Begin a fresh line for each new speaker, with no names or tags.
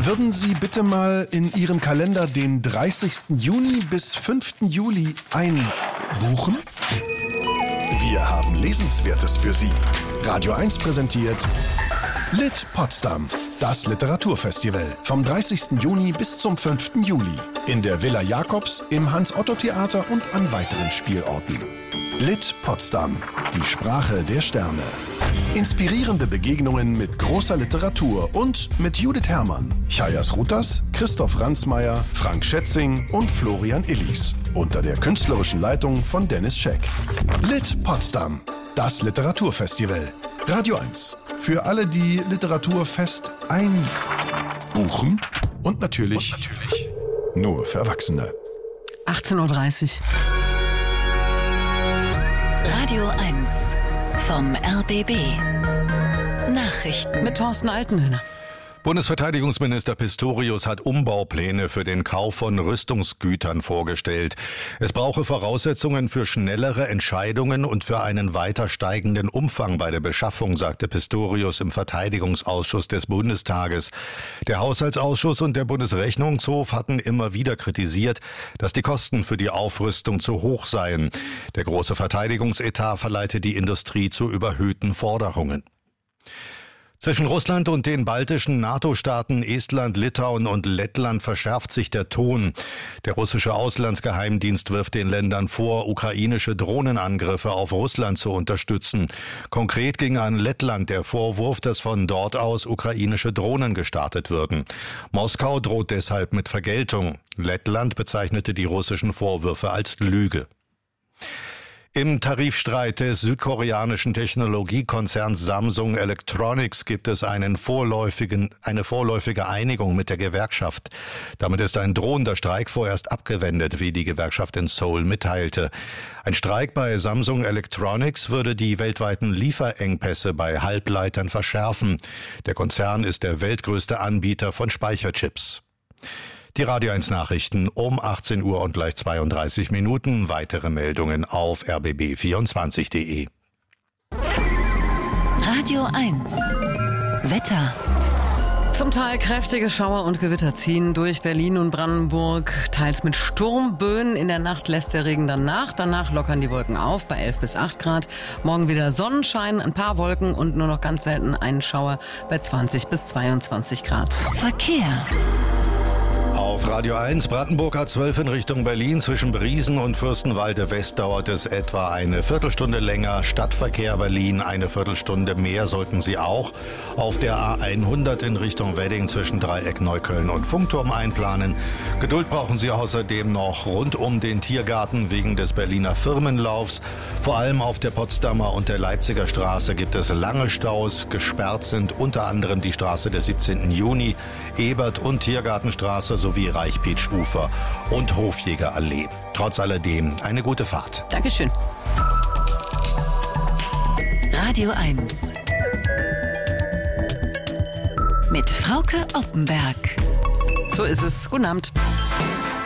Würden Sie bitte mal in Ihrem Kalender den 30. Juni bis 5. Juli einbuchen? Wir haben Lesenswertes für Sie. Radio 1 präsentiert Lit Potsdam, das Literaturfestival. Vom 30. Juni bis zum 5. Juli. In der Villa Jakobs, im Hans-Otto-Theater und an weiteren Spielorten. Lit Potsdam, die Sprache der Sterne. Inspirierende Begegnungen mit großer Literatur und mit Judith Herrmann, Chayas Rutas, Christoph Ransmayr, Frank Schätzing und Florian Illis. Unter der künstlerischen Leitung von Dennis Scheck. Lit Potsdam, das Literaturfestival. Radio 1. Für alle, die Literaturfest einbuchen. Und natürlich nur für Erwachsene.
18.30 Uhr.
Radio 1 vom RBB. Nachrichten
Mit Thorsten Altenhöhner.
Bundesverteidigungsminister Pistorius hat Umbaupläne für den Kauf von Rüstungsgütern vorgestellt. Es brauche Voraussetzungen für schnellere Entscheidungen und für einen weiter steigenden Umfang bei der Beschaffung, sagte Pistorius im Verteidigungsausschuss des Bundestages. Der Haushaltsausschuss und der Bundesrechnungshof hatten immer wieder kritisiert, dass die Kosten für die Aufrüstung zu hoch seien. Der große Verteidigungsetat verleite die Industrie zu überhöhten Forderungen. Zwischen Russland und den baltischen NATO-Staaten Estland, Litauen und Lettland verschärft sich der Ton. Der russische Auslandsgeheimdienst wirft den Ländern vor, ukrainische Drohnenangriffe auf Russland zu unterstützen. Konkret ging an Lettland der Vorwurf, dass von dort aus ukrainische Drohnen gestartet würden. Moskau droht deshalb mit Vergeltung. Lettland bezeichnete die russischen Vorwürfe als Lüge. Im Tarifstreit des südkoreanischen Technologiekonzerns Samsung Electronics gibt es eine vorläufige Einigung mit der Gewerkschaft. Damit ist ein drohender Streik vorerst abgewendet, wie die Gewerkschaft in Seoul mitteilte. Ein Streik bei Samsung Electronics würde die weltweiten Lieferengpässe bei Halbleitern verschärfen. Der Konzern ist der weltgrößte Anbieter von Speicherchips. Die Radio 1 Nachrichten um 18 Uhr und gleich 32 Minuten. Weitere Meldungen auf rbb24.de.
Radio 1 Wetter.
Zum Teil kräftige Schauer und Gewitter ziehen durch Berlin und Brandenburg, teils mit Sturmböen. In der Nacht lässt der Regen dann nach. Danach lockern die Wolken auf bei 11 bis 8 Grad. Morgen wieder Sonnenschein, ein paar Wolken und nur noch ganz selten einen Schauer bei 20 bis 22 Grad.
Verkehr.
Auf Radio 1 Brandenburg A12 in Richtung Berlin zwischen Briesen und Fürstenwalde West dauert es etwa eine Viertelstunde länger. Stadtverkehr Berlin eine Viertelstunde mehr sollten Sie auch auf der A100 in Richtung Wedding zwischen Dreieck Neukölln und Funkturm einplanen. Geduld brauchen Sie außerdem noch rund um den Tiergarten wegen des Berliner Firmenlaufs. Vor allem auf der Potsdamer und der Leipziger Straße gibt es lange Staus. Gesperrt sind unter anderem die Straße des 17. Juni, Ebert- und Tiergartenstraße sowie Reichpeitsch-Ufer und Hofjägerallee. Trotz alledem eine gute Fahrt.
Dankeschön.
Radio 1 mit Frauke Oppenberg.
So ist es. Guten Abend.